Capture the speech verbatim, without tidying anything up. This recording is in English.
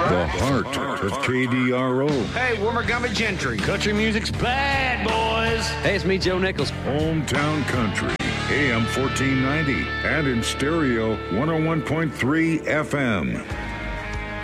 The heart of K D R O. Hey, Wormergummy Gentry. Country music's bad, boys. Hey, it's me, Joe Nichols. Hometown Country. A M fourteen ninety. And in stereo, one oh one point three F M.